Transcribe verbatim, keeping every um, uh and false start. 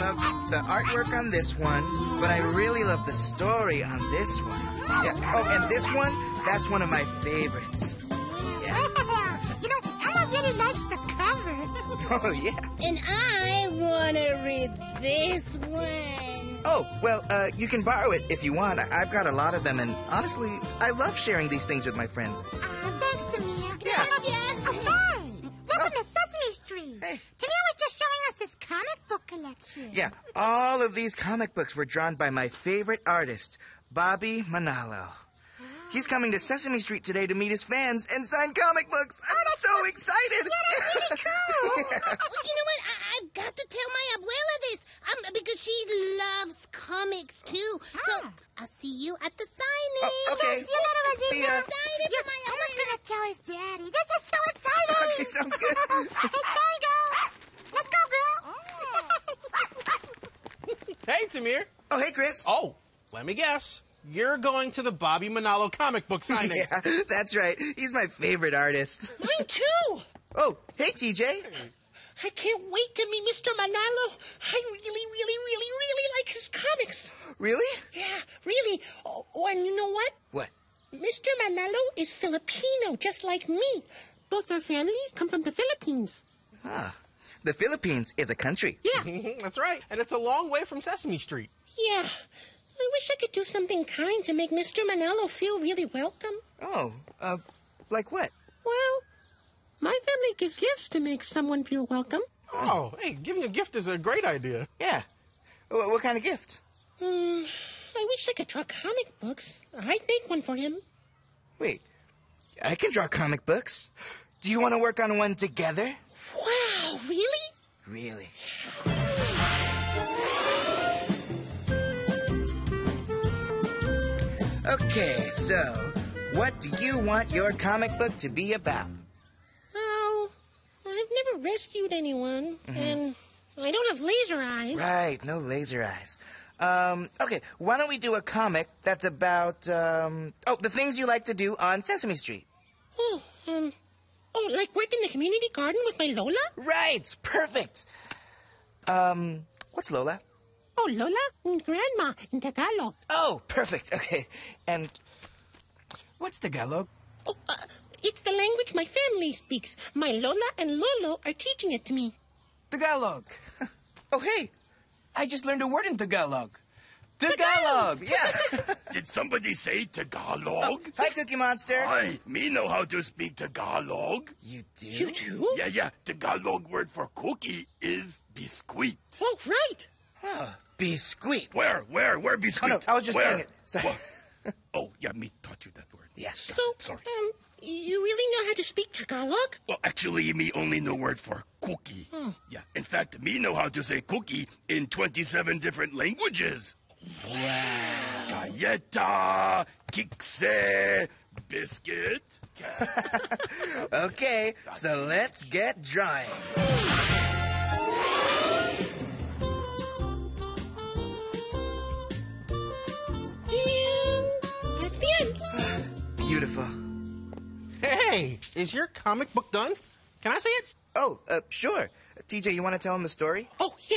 love the artwork on this one, but I really love the story on this one. Yeah. Oh, and this one, that's one of my favorites. Yeah. You know, Elmo really likes the cover. Oh, yeah. And I want to read this one. Oh, well, uh, you can borrow it if you want. I- I've got a lot of them, and honestly, I love sharing these things with my friends. Uh, thanks, Tamir. Yeah. Yes. Oh, hi. Welcome Oh. to Sesame Street. Hey. Tamir was just showing us his comic book collection. Yeah, all of these comic books were drawn by my favorite artist, Bobby Manalo. He's coming to Sesame Street today to meet his fans and sign comic books. I'm so excited. Yeah, that's really cool. Well, you know what? I- I've got to tell my abuela this um, because she loves comics, too. So Ah. I'll see you at the signing. Oh, okay. See you later, Rosita. See ya. Excited Yeah, for my Elmo's abuela. gonna tell his daddy. This is so exciting. Okay, sounds good. Hey, Tori, girl. Let's go, girl. Hey, Tamir. Oh, hey, Chris. Oh, let me guess. You're going to the Bobby Manalo comic book signing. Yeah, that's right. He's my favorite artist. Mine too. Oh, hey, T J. I can't wait to meet Mister Manalo. I really, really, really, really like his comics. Really? Yeah, really. Oh, oh, and you know what? What? Mister Manalo is Filipino, just like me. Both our families come from the Philippines. Ah, the Philippines is a country. Yeah, That's right. And it's a long way from Sesame Street. yeah. I wish I could do something kind to make Mister Manalo feel really welcome. Oh, uh, like what? Well, my family gives gifts to make someone feel welcome. Oh, hey, giving a gift is a great idea. Yeah. What, what kind of gift? Hmm, I wish I could draw comic books. I'd make one for him. Wait, I can draw comic books. Do you want to work on one together? Wow, really? Really? Okay, so what do you want your comic book to be about? Well, I've never rescued anyone, and I don't have laser eyes. Right, no laser eyes. Um, okay, why don't we do a comic that's about, um, oh, the things you like to do on Sesame Street. Oh, um, oh, like work in the community garden with my Lola? Right, perfect. Um, what's Lola? Oh, Lola? Grandma in Tagalog. Oh, perfect, okay. And what's Tagalog? Oh, uh, it's the language my family speaks. My Lola and Lolo are teaching it to me. Tagalog. Oh, hey, I just learned a word in Tagalog. Tagalog, yeah. Did somebody say Tagalog? Hi, Cookie Monster. I, me know how to speak Tagalog. You do? You do? Yeah, yeah. Tagalog word for cookie is biscuit. Oh, right. Oh, biscuit. Where, where, where biscuit? Oh, no, I was just Where? saying it. Sorry. What? Oh, yeah, me taught you that word. Yes. So, Sorry. um, you really know how to speak Tagalog? Well, actually, me only know word for cookie. Yeah. In fact, me know how to say cookie in twenty-seven different languages. Wow. Galleta, kikse, biscuit. Okay, so let's get drawing. And that's the end. Beautiful. Hey, is your comic book done? Can I see it? Oh, uh, sure. T J, you want to tell him the story? Oh, yeah.